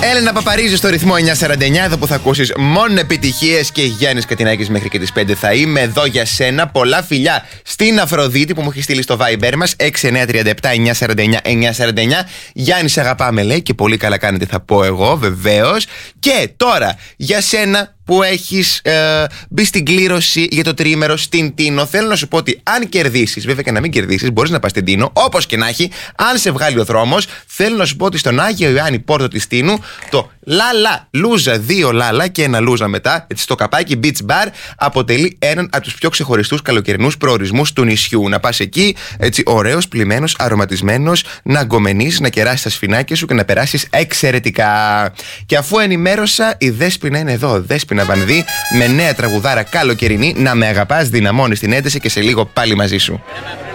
Έλενα Παπαρίζου στο ρυθμό 949, εδώ που θα ακούσεις μόνο επιτυχίες, και Γιάννης Κατινάκης μέχρι και τις 5 θα είμαι εδώ για σένα. Πολλά φιλιά στην Αφροδίτη που μου έχει στείλει στο Viber μας 6937-949-949. Γιάννη, σε αγαπάμε, λέει, και πολύ καλά κάνετε, θα πω εγώ, βεβαίως. Και τώρα για σένα που έχεις μπει στην κλήρωση για το τριήμερο στην Τίνο, θέλω να σου πω ότι αν κερδίσεις, βέβαια και να μην κερδίσεις, μπορείς να πας στην Τίνο, όπως και να έχει. Αν σε βγάλει ο δρόμος, θέλω να σου πω ότι στον Άγιο Ιωάννη Πόρτο της Τίνου, το Λάλα Λούζα, 2 Λάλα και 1 Λούζα μετά, έτσι, στο καπάκι Beach Bar, αποτελεί έναν από τους πιο ξεχωριστούς καλοκαιρινούς προορισμούς του νησιού. Να πας εκεί, έτσι, ωραίος, πλημμένος, αρωματισμένος, να αγκομενείς, να κεράσεις τα σφινάκια σου και να περάσεις εξαιρετικά. Και αφού ενημέρωσα, η Δέσποινα είναι εδώ. Δέσποινα Βανδύ, με νέα τραγουδάρα καλοκαιρινή, να με αγαπάς, δυναμώνεις την ένταση, και σε λίγο πάλι μαζί σου.